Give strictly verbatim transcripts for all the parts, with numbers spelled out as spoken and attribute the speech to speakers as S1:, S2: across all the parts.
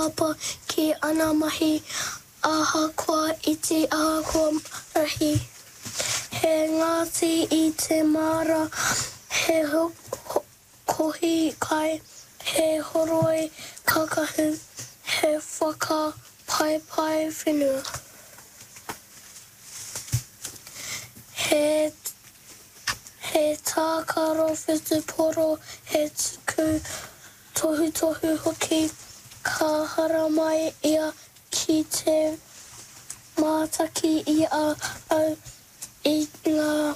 S1: Papa ki ana mahi, aha kua iti, aha kua rahi. He ngāti I te mara, he ho, ho, kohi kai, he horoi kakahu, he whaka pai pai whenua. He, he tākaro whetuporo, he tuku tohu tohu hoki, ka hara mai ia ki te mātaki I a au I ngā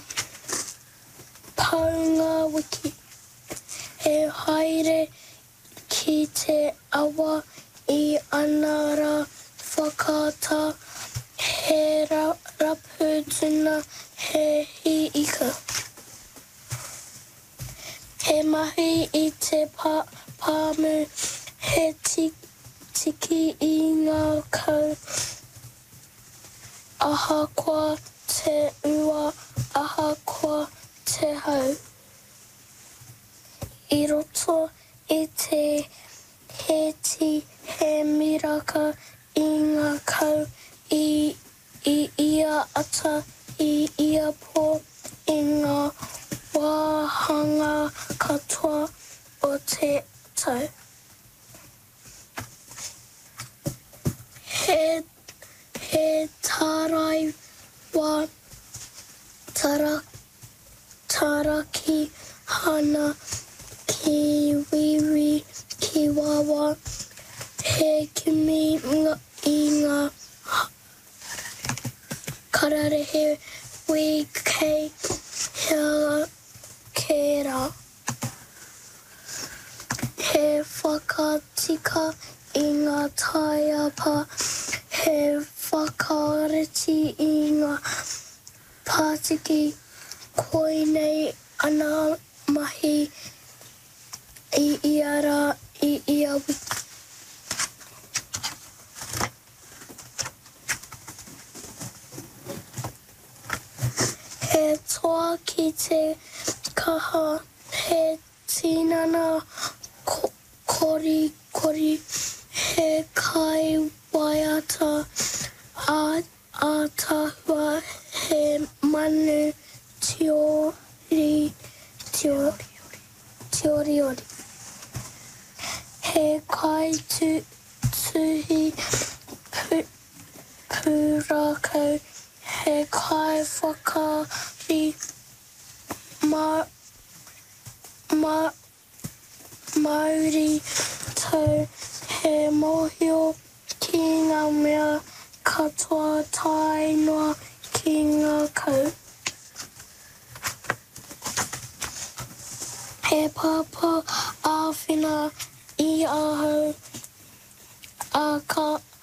S1: paunga wiki. He haere ki te awa I ana rā whakata, he ra, rapu tuna, he hi ika. He mahi I te pā, pāmu, he ti, tiki I ngā kau. Aha kua te ua, aha kua te hau. I roto I te heti, he miraka I ngā kau, I, I ia ata, I ia po, I ngā wāhanga katoa o te tau. He, he tarai wā tara, taraki hana ki wiwi ki wawa. He kimi ngā, I ngā kararehe wi kei hea ke rā. He whakatika I ngā taiapa, he whakareti I ngā pātiki, koinei ana mahi I ia rā I ia wiki. He toa ki te kaha, he tinana ko, kori kori, he kai waiata, a, a tahua, he manu tiori, tiori, tiori ori. He kai tu, tuhi pu, pūrākau, he kai whakari ma, ma, Māori tau, he mōhio ki ngā mea katoa tai noa ki ngā kau. He papa āwhina I ahau, a ka